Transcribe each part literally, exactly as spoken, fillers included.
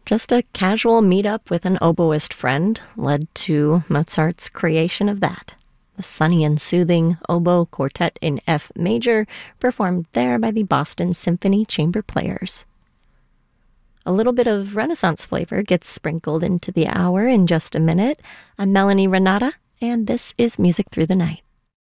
Just a casual meetup with an oboist friend led to Mozart's creation of that. The sunny and soothing oboe quartet in F major, performed there by the Boston Symphony Chamber Players. A little bit of Renaissance flavor gets sprinkled into the hour in just a minute. I'm Melanie Renata, and this is Music Through the Night.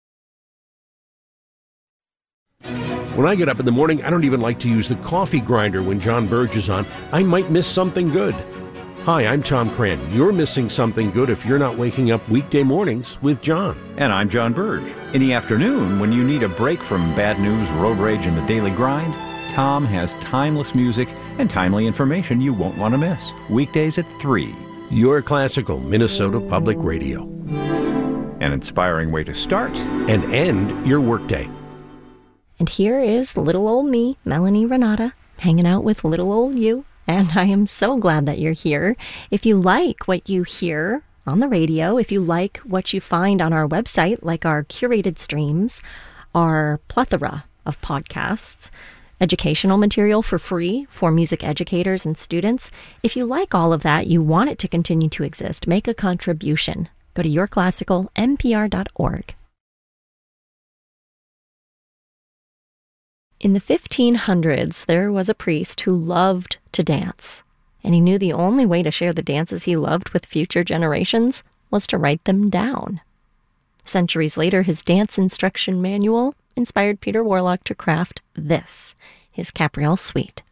When I get up in the morning, I don't even like to use the coffee grinder when John Burge is on. I might miss something good. Hi, I'm Tom Cran. You're missing something good if you're not waking up weekday mornings with John. And I'm John Burge. In the afternoon, when you need a break from bad news, road rage, and the daily grind, Tom has timeless music and timely information you won't want to miss. Weekdays at three. Your classical Minnesota Public Radio. An inspiring way to start and end your workday. And here is little old me, Melanie Renata, hanging out with little old you. And I am so glad that you're here. If you like what you hear on the radio, if you like what you find on our website, like our curated streams, our plethora of podcasts, educational material for free for music educators and students, if you like all of that, you want it to continue to exist, make a contribution. Go to your classical n p r dot org. In the fifteen hundreds, there was a priest who loved to dance, and he knew the only way to share the dances he loved with future generations was to write them down. Centuries later, his dance instruction manual inspired Peter Warlock to craft this, his Capriole Suite.